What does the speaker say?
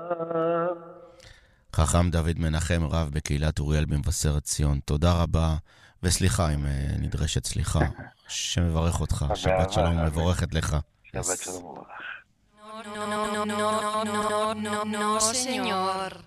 חכם דוד מנחם, רב בקהילת אוריאל במבשרת ציון, תודה רבה, וסליחה אם נדרשת סליחה, שמברך אותך, שבת שלום מבורכת לך. שבת שלום מבורך. No, señor.